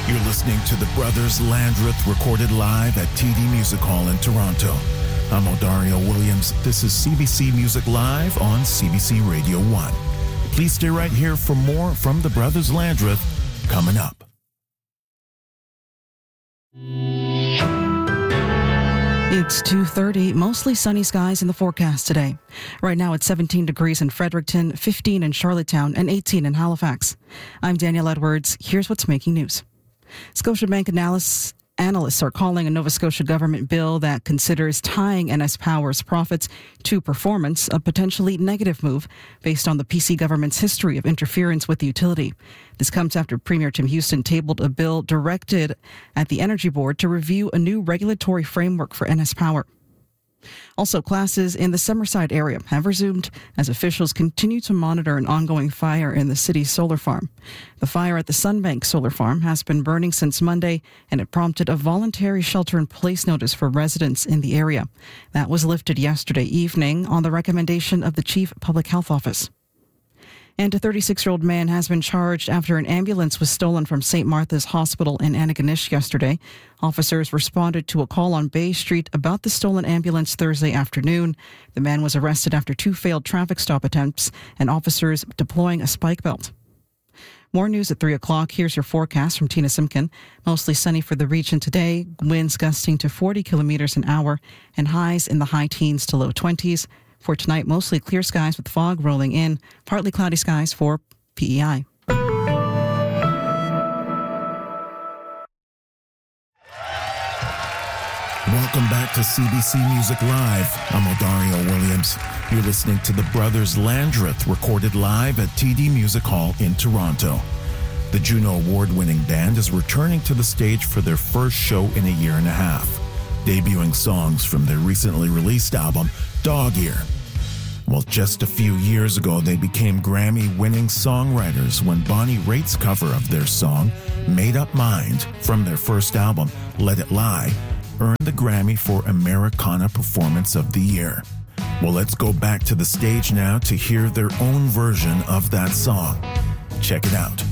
You're listening to the Brothers Landreth recorded live at TD Music Hall in Toronto. I'm Odario Williams. This is CBC Music Live on CBC Radio 1. Please stay right here for more from the Brothers Landreth coming up. It's 2:30, mostly sunny skies in the forecast today. Right now it's 17 degrees in Fredericton, 15 in Charlottetown, and 18 in Halifax. I'm Danielle Edwards. Here's what's making news. Scotiabank analysts are calling a Nova Scotia government bill that considers tying NS Power's profits to performance a potentially negative move based on the PC government's history of interference with the utility. This comes after Premier Tim Houston tabled a bill directed at the Energy Board to review a new regulatory framework for NS Power. Also, classes in the Summerside area have resumed as officials continue to monitor an ongoing fire in the city's solar farm. The fire at the Sunbank Solar Farm has been burning since Monday, and it prompted a voluntary shelter-in-place notice for residents in the area. That was lifted yesterday evening on the recommendation of the Chief Public Health Office. And a 36-year-old man has been charged after an ambulance was stolen from St. Martha's Hospital in Antigonish yesterday. Officers responded to a call on Bay Street about the stolen ambulance Thursday afternoon. The man was arrested after 2 failed traffic stop attempts and officers deploying a spike belt. More news at 3 o'clock. Here's your forecast from Tina Simkin. Mostly sunny for the region today. Winds gusting to 40 kilometers an hour and highs in the high teens to low 20s. For tonight, mostly clear skies with fog rolling in, partly cloudy skies for PEI. Welcome back to CBC Music Live. I'm Odario Williams. You're listening to the Brothers Landreth recorded live at TD Music Hall in Toronto. The Juno Award-winning band is returning to the stage for their first show in a year and a half, debuting songs from their recently released album, Dog Ear. Well, just a few years ago, they became Grammy-winning songwriters when Bonnie Raitt's cover of their song, Made Up Mind, from their first album, Let It Lie, earned the Grammy for Americana Performance of the Year. Well, let's go back to the stage now to hear their own version of that song. Check it out.